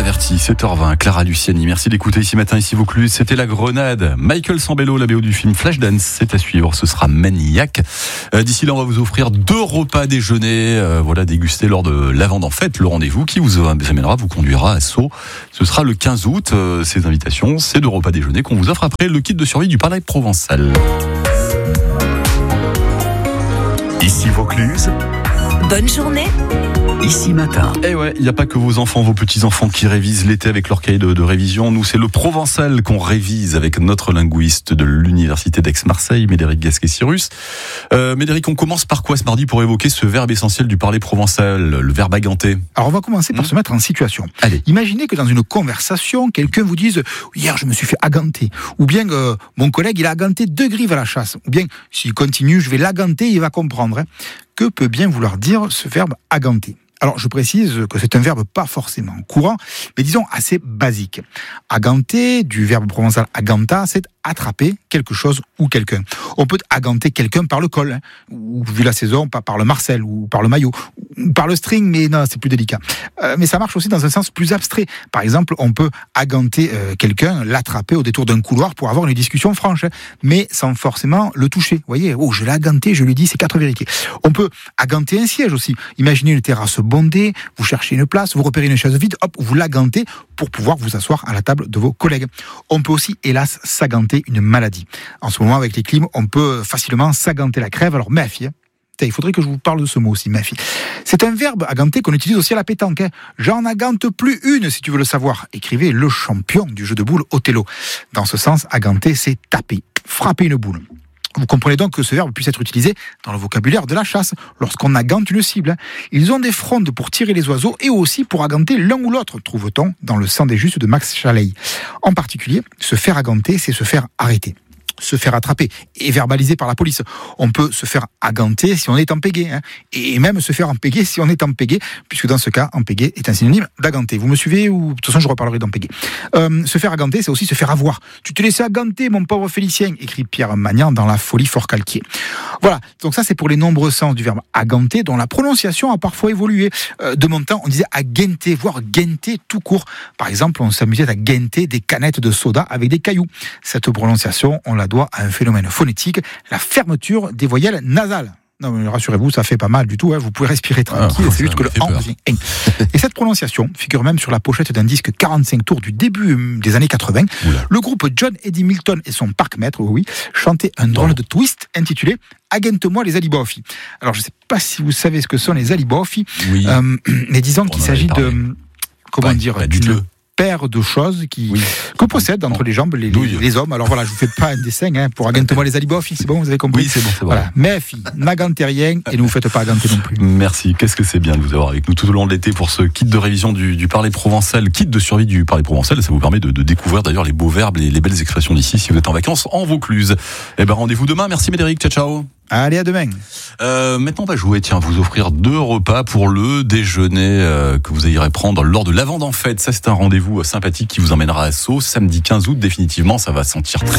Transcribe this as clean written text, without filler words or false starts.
avertis, 7h20, Clara Luciani. Merci d'écouter ici matin, ici Vaucluse. C'était La Grenade. Michael Sambello, la BO du film Flashdance, c'est à suivre. Ce sera Maniac. D'ici là, on va vous offrir 2 repas déjeuner, dégustés lors de l'Avent en Fête, le rendez-vous qui vous amènera, vous conduira à Sceaux. Ce sera le 15 août. Ces invitations, ces 2 repas déjeuner qu'on vous offre après le kit de survie du Palais Provençal. Ici Vaucluse. Bonne journée. Ici matin. Et ouais, il n'y a pas que vos enfants, vos petits-enfants qui révisent l'été avec leur cahier de révision. Nous, c'est le provençal qu'on révise avec notre linguiste de l'Université d'Aix-Marseille, Médéric Gasquet-Cyrus. Médéric, on commence par quoi ce mardi pour évoquer ce verbe essentiel du parler provençal, le verbe aganter? Alors on va commencer par se mettre en situation. Allez. Imaginez que dans une conversation, quelqu'un vous dise « Hier, je me suis fait aganter » ou bien « Mon collègue, il a aganté 2 grives à la chasse » ou bien « S'il continue, je vais l'aganter, il va comprendre ». Que peut bien vouloir dire ce verbe aganter ? Alors, je précise que c'est un verbe pas forcément courant, mais disons assez basique. Aganter, du verbe provençal aganta, c'est attraper quelque chose ou quelqu'un. On peut aganter quelqu'un par le col, ou vu la saison, pas par le marcel, ou par le maillot, ou par le string, mais non, c'est plus délicat. Mais ça marche aussi dans un sens plus abstrait. Par exemple, on peut aganter quelqu'un, l'attraper au détour d'un couloir pour avoir une discussion franche, mais sans forcément le toucher. Vous voyez, je l'ai aganté, je lui dis, c'est 4 vérités. On peut aganter un siège aussi. Imaginez une terrasse bondée, vous cherchez une place, vous repérez une chaise vide, hop, vous l'agantez pour pouvoir vous asseoir à la table de vos collègues. On peut aussi, hélas, s'aganter une maladie. En ce moment, avec les clims, on peut facilement s'aganter la crève. Alors, méfiez. Il faudrait que je vous parle de ce mot aussi, méfiez. C'est un verbe aganter qu'on utilise aussi à la pétanque. J'en agante plus une, si tu veux le savoir. Écrivait le champion du jeu de boules, Othello. Dans ce sens, aganter, c'est taper, frapper une boule. Vous comprenez donc que ce verbe puisse être utilisé dans le vocabulaire de la chasse, lorsqu'on agante une cible. Ils ont des frondes pour tirer les oiseaux et aussi pour aganter l'un ou l'autre, trouve-t-on dans Le Sang des Justes de Max Chalais. En particulier, se faire aganter, c'est se faire arrêter. Se faire attraper et verbaliser par la police. On peut se faire aganter si on est empégué, et même se faire empéguer si on est empégué, puisque dans ce cas, empégué est un synonyme d'aganter. Vous me suivez ou de toute façon je reparlerai d'empégué. Se faire aganter, c'est aussi se faire avoir. Tu te laissais aganter, mon pauvre Félicien, écrit Pierre Magnan dans La Folie Forcalquier. Voilà, donc ça c'est pour les nombreux sens du verbe aganter, dont la prononciation a parfois évolué. De mon temps, on disait aguenter, voire guenter tout court. Par exemple, on s'amusait à guenter des canettes de soda avec des cailloux. Cette prononciation, on la doit à un phénomène phonétique, la fermeture des voyelles nasales. Non, mais rassurez-vous, ça fait pas mal du tout, vous pouvez respirer tranquille, c'est juste que le « en » devient « ing ». Et cette prononciation figure même sur la pochette d'un disque 45 tours du début des années 80. Oula. Le groupe John Eddie Milton et son parc-maître, chantaient un drôle de twist intitulé « Agente-moi les alibofi ». Alors, je ne sais pas si vous savez ce que sont les alibofi, mais disons qu'il s'agit de... Comment dire paire de choses que possèdent entre les jambes les hommes. Alors voilà, je vous fais pas un dessin pour agante-moi les alibofi, c'est bon, vous avez compris? Oui, c'est bon, c'est bon. Voilà. Mais n'agantez rien et ne vous faites pas aganter non plus. Merci, qu'est-ce que c'est bien de vous avoir avec nous tout au long de l'été pour ce kit de révision du parler provençal, kit de survie du parler provençal. Ça vous permet de découvrir d'ailleurs les beaux verbes, les belles expressions d'ici si vous êtes en vacances en Vaucluse. Rendez-vous demain, merci Médéric, ciao. Allez, à demain. Maintenant, on va jouer, vous offrir 2 repas pour le déjeuner que vous irez prendre lors de l'Avent en Fête. Ça, c'est un rendez-vous sympathique qui vous emmènera à Sceaux, samedi 15 août, définitivement, ça va sentir très